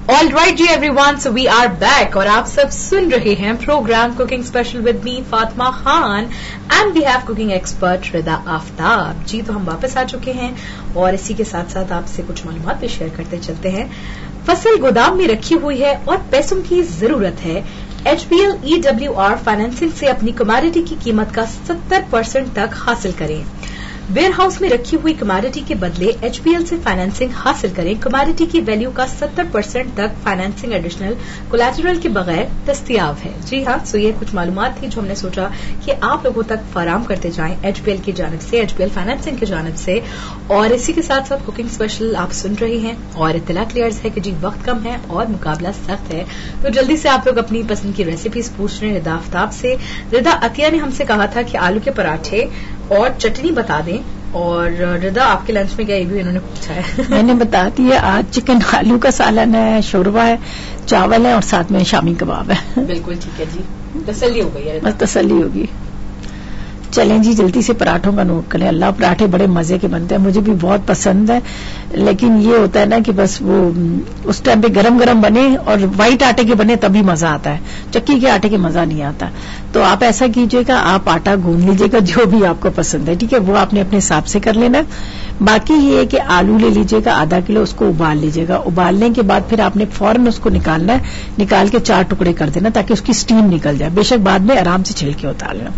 All right ji everyone, so we are back और आप सब सुन रहे हैं programme cooking special with me Fatima Khan and we have cooking expert रिदा आफ्ताब जी। तो हम वापस आ चुके हैं और इसी के साथ साथ आपसे कुछ मालूमात भी शेयर करते चलते हैं। फसल गोदाम में रखी हुई है और पैसों की जरूरत है। HBL EWR फाइनेंसिंग से अपनी कमोडिटी की कीमत का 70% तक हासिल करें। वेयर हाउस में रखी हुई कमोडिटी के बदले HBL से फाइनेंसिंग हासिल करें। कमोडिटी की वैल्यू का 70% तक फाइनेंसिंग एडिशनल कोलैटरल के बगैर दस्तियाब है। जी हाँ, सो ये कुछ मालूमात थी जो हमने सोचा कि आप लोगों तक फराहम करते जाएं HBL की जानिब से, HBL फाइनेंसिंग की जानिब से। और इसी के साथ साथ कुकिंग स्पेशल आप सुन रहे हैं और इत्तला क्लियर्स है कि जी वक्त कम है और मुकाबला सख्त है, तो जल्दी से आप लोग अपनी पसंद की रेसिपीज पूछ रहे हैं रिदा आफ्ताब से। रिदा अतिया ने हमसे कहा था कि आलू के पराठे और चटनी बता दें, और रिदा आपके लंच में क्या ये भी इन्होंने पूछा है। मैंने बता दिया, आज चिकन आलू का सालन है, शोरबा है, चावल है और साथ में शामी कबाब है। बिल्कुल ठीक है जी, तसल्ली हो गई है, बस तसल्ली होगी। चलें जी जल्दी से पराठों का नोट करें। अल्लाह, पराठे बड़े मजे के बनते हैं, मुझे भी बहुत पसंद है, लेकिन ये होता है ना कि बस वो उस टाइम पे गरम गरम बने और वाइट आटे के बने तभी मजा आता है, चक्की के आटे के मजा नहीं आता। तो आप ऐसा कीजिएगा, आप आटा गूंद लीजिएगा जो भी आपको पसंद है, ठीक है, वो आपने अपने हिसाब से कर लेना। बाकी ये है कि आलू ले लीजिएगा आधा किलो, उसको उबाल लीजिएगा। उबालने के बाद फिर आपने फौरन उसको निकालना है, निकाल के 4 टुकड़े कर देना ताकि उसकी स्टीम निकल जाए। बेशक बाद में आराम से छिलके उतार लेना।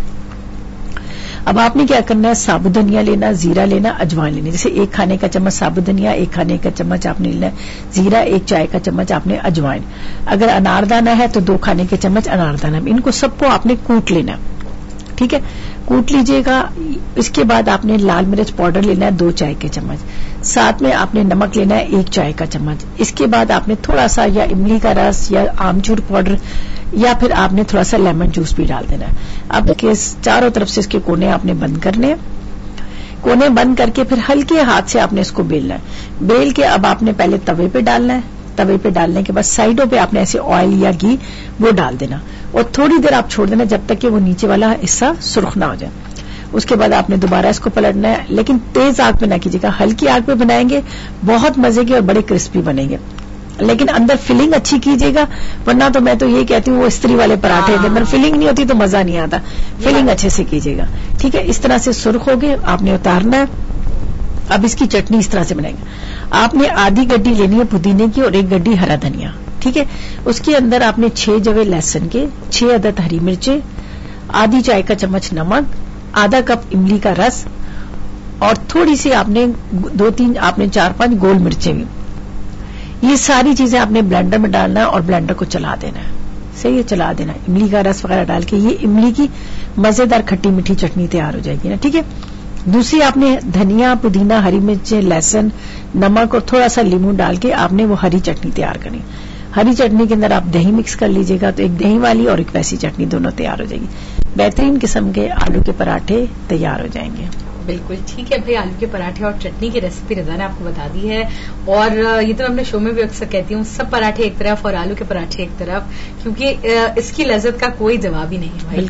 अब आपने क्या करना है, साबुत धनिया लेना, जीरा लेना, अजवाइन लेनी। जैसे 1 खाने का चम्मच साबुत धनिया, 1 खाने का चम्मच आपने लेना है जीरा, 1 चाय का चम्मच आपने अजवाइन। अगर अनारदाना है तो 2 खाने के चम्मच अनारदाना। इनको सबको आपने कूट लेना, ठीक है, कूट लीजिएगा। इसके बाद आपने लाल मिर्च पाउडर लेना है 2 चाय के चम्मच, साथ में आपने नमक लेना है 1 चाय का चम्मच। इसके बाद आपने थोड़ा सा या इमली का रस या आमचूर पाउडर या फिर आपने थोड़ा सा लेमन जूस भी डाल देना है। अब के चारों तरफ से इसके कोने आपने बंद करने हैं। कोने बंद करके फिर हल्के हाथ से आपने इसको बेलना है। बेल के अब आपने पहले तवे पे डालना है। तवे पे डालने के बाद साइडों पे आपने ऐसे ऑयल या घी वो डाल देना और थोड़ी देर आप छोड़ देना जब तक कि वो नीचे वाला हिस्सा सुर्ख ना हो जाए। उसके बाद आपने दोबारा इसको पलटना है, लेकिन तेज आग पे ना कीजिएगा, हल्की आग पे बनाएंगे, बहुत मजे के और बड़े क्रिस्पी बनेंगे। लेकिन अंदर फिलिंग अच्छी कीजिएगा, वरना तो मैं तो ये कहती हूँ वो स्त्री वाले पराठे के अंदर फिलिंग नहीं होती तो मजा नहीं आता। फिलिंग अच्छे से कीजिएगा, ठीक है। इस तरह से सुर्ख हो गए, आपने उतारना है। अब इसकी चटनी इस तरह से बनाएंगे। आपने आधी गड्डी लेनी है पुदीने की और 1 गड्डी हरा धनिया, ठीक है। उसके अंदर आपने 6 जवे लहसुन के, 6 अदद हरी मिर्चें, आधी चाय का चम्मच नमक, आधा कप इमली का रस और थोड़ी सी आपने 2-3 आपने 4-5 गोल मिर्चें भी। ये सारी चीजें आपने ब्लेंडर में डालना है और ब्लेंडर को चला देना है, सही है, चला देना है। इमली का रस वगैरह डाल के ये इमली की मजेदार खट्टी मीठी चटनी तैयार हो जाएगी ना, ठीक है। दूसरी आपने धनिया, पुदीना, हरी मिर्चें, लहसुन, नमक और थोड़ा सा लीमू डाल के आपने वो हरी चटनी तैयार करनी। हरी चटनी के अंदर आप दही मिक्स कर लीजिएगा तो एक दही वाली और एक वैसी चटनी दोनों तैयार हो जाएगी। बेहतरीन किस्म के आलू के पराठे तैयार हो जाएंगे। बिल्कुल ठीक है भाई, आलू के पराठे और चटनी की रेसिपी रिदा ने आपको बता दी है। और ये तो मैं अपने शो में भी अक्सर कहती हूँ, सब पराठे एक तरफ और आलू के पराठे एक तरफ, क्योंकि इसकी लज्जत का कोई जवाब ही नहीं है भाई।